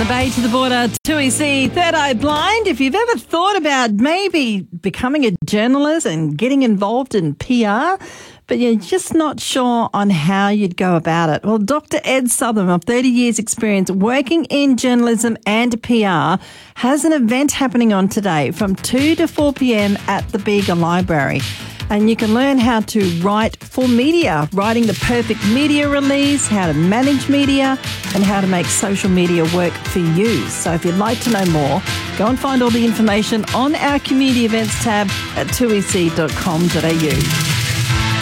the Bay to the Border, 2EC, Third Eye Blind. If you've ever thought about maybe becoming a journalist and getting involved in PR, but you're just not sure on how you'd go about it. Well, Dr. Ed Southam, of 30 years experience working in journalism and PR, has an event happening on today from 2 to 4 p.m. at the Bega Library. And you can learn how to write for media, writing the perfect media release, how to manage media, and how to make social media work for you. So if you'd like to know more, go and find all the information on our community events tab at 2ec.com.au.